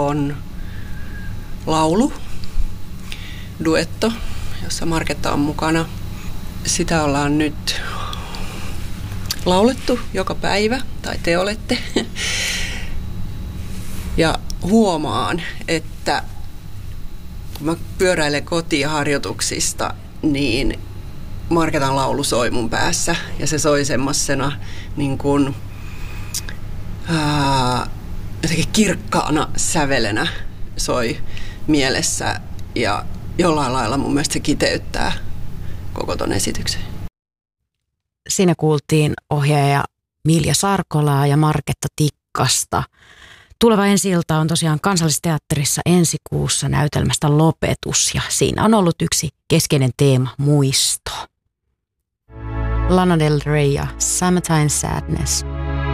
on laulu, duetto, jossa Marketta on mukana. Sitä ollaan nyt laulettu joka päivä, tai te olette. Ja huomaan, että kun mä pyöräilen kotiin harjoituksista, niin Marketan laulu soi mun päässä. Ja se soi semmoisena niin kuin, jotenkin kirkkaana sävelenä soi mielessä. Ja jollain lailla mun mielestä se kiteyttää koko ton esityksen. Siinä kuultiin ohjaaja Milja Sarkolaa ja Marketta Tikkasta. Tuleva ensi-ilta on tosiaan Kansallisteatterissa ensi kuussa näytelmästä Lopetus, ja siinä on ollut yksi keskeinen teema, muisto. Lana Del Rey ja Summertime Sadness.